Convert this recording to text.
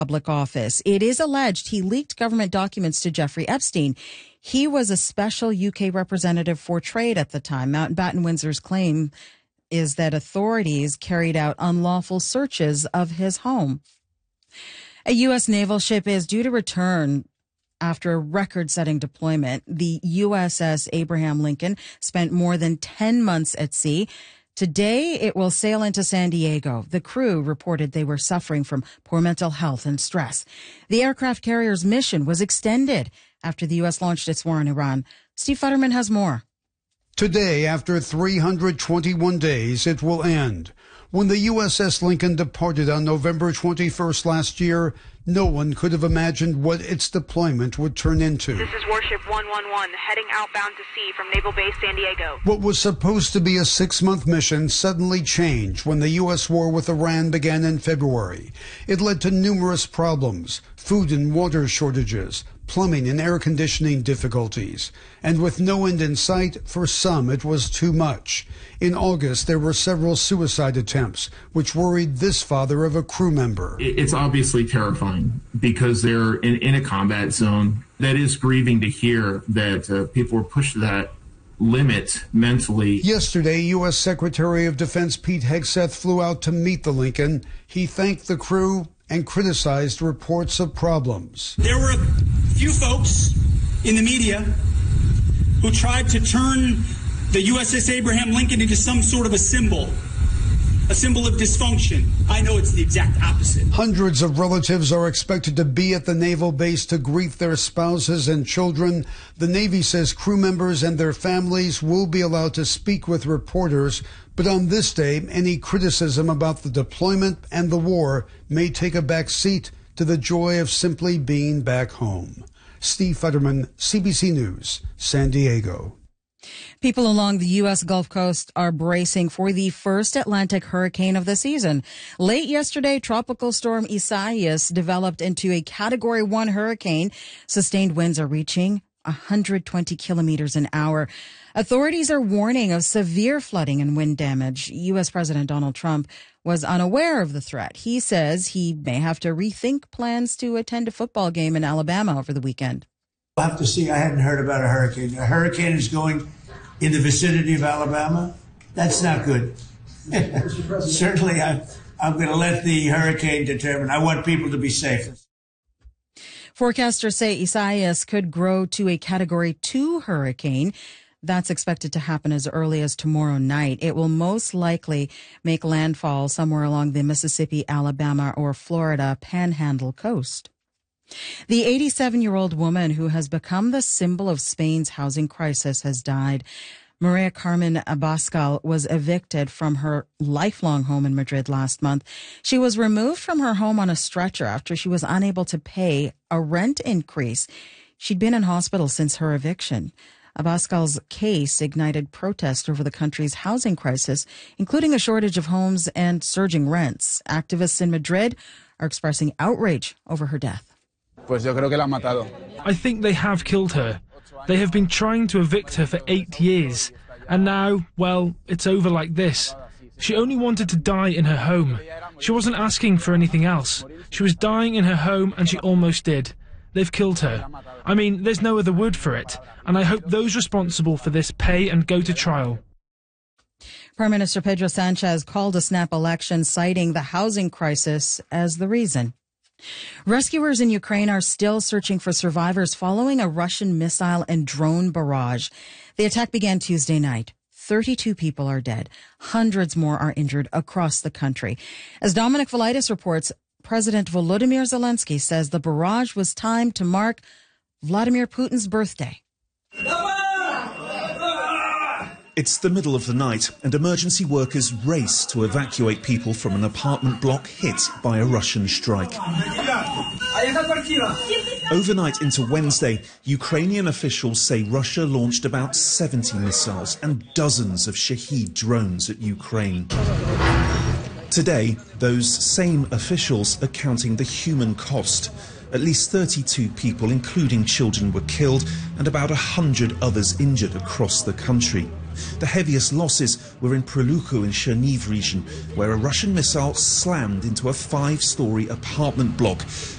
public office. It is alleged he leaked government documents to Jeffrey Epstein. He was a special UK representative for trade at the time. Mountbatten Windsor's claim is that authorities carried out unlawful searches of his home. A U.S. naval ship is due to return after a record-setting deployment. The USS Abraham Lincoln spent more than 10 months at sea. Today, it will sail into San Diego. The crew reported they were suffering from poor mental health and stress. The aircraft carrier's mission was extended after the U.S. launched its war in Iran. Steve Futterman has more. Today, after 321 days, it will end. When the USS Lincoln departed on November 21st last year, no one could have imagined what its deployment would turn into. This is Warship 111, heading outbound to sea from Naval Base San Diego. What was supposed to be a 6-month mission suddenly changed when the U.S. war with Iran began in February. It led to numerous problems, food and water shortages, plumbing and air conditioning difficulties. And with no end in sight, for some it was too much. In August, there were several suicide attempts, which worried this father of a crew member. It's obviously terrifying because they're in a combat zone. That is grieving to hear that people were pushed to that limit mentally. Yesterday, U.S. Secretary of Defense Pete Hegseth flew out to meet the Lincoln. He thanked the crew and criticized reports of problems. There were a few folks in the media who tried to turn the USS Abraham Lincoln into some sort of a symbol of dysfunction. I know it's the exact opposite. Hundreds of relatives are expected to be at the naval base to greet their spouses and children. The Navy says crew members and their families will be allowed to speak with reporters. But on this day, any criticism about the deployment and the war may take a back seat to the joy of simply being back home. Steve Futterman, CBC News, San Diego. People along the U.S. Gulf Coast are bracing for the first Atlantic hurricane of the season. Late yesterday, Tropical Storm Isaias developed into a Category 1 hurricane. Sustained winds are reaching 120 kilometers an hour. Authorities are warning of severe flooding and wind damage. U.S. President Donald Trump was unaware of the threat. He says he may have to rethink plans to attend a football game in Alabama over the weekend. We'll have to see. I hadn't heard about a hurricane. A hurricane is going in the vicinity of Alabama. That's not good. Certainly, I'm going to let the hurricane determine. I want people to be safe. Forecasters say Isaias could grow to a Category 2 hurricane. That's expected to happen as early as tomorrow night. It will most likely make landfall somewhere along the Mississippi, Alabama, or Florida panhandle coast. The 87-year-old woman who has become the symbol of Spain's housing crisis has died. Maria Carmen Abascal was evicted from her lifelong home in Madrid last month. She was removed from her home on a stretcher after she was unable to pay a rent increase. She'd been in hospital since her eviction. Abascal's case ignited protest over the country's housing crisis, including a shortage of homes and surging rents. Activists in Madrid are expressing outrage over her death. I think they have killed her. They have been trying to evict her for 8 years. And now, well, it's over like this. She only wanted to die in her home. She wasn't asking for anything else. She was dying in her home and she almost did. They've killed her. I mean, there's no other word for it. And I hope those responsible for this pay and go to trial. Prime Minister Pedro Sanchez called a snap election, citing the housing crisis as the reason. Rescuers in Ukraine are still searching for survivors following a Russian missile and drone barrage. The attack began Tuesday night. 32 people are dead. Hundreds more are injured across the country. As Dominic Velitis reports, President Volodymyr Zelensky says the barrage was timed to mark Vladimir Putin's birthday. It's the middle of the night, and emergency workers race to evacuate people from an apartment block hit by a Russian strike. Overnight into Wednesday, Ukrainian officials say Russia launched about 70 missiles and dozens of Shahed drones at Ukraine. Today, those same officials are counting the human cost. At least 32 people, including children, were killed and about 100 others injured across the country. The heaviest losses were in Proluku in Cherniv region, where a Russian missile slammed into a 5-story apartment block.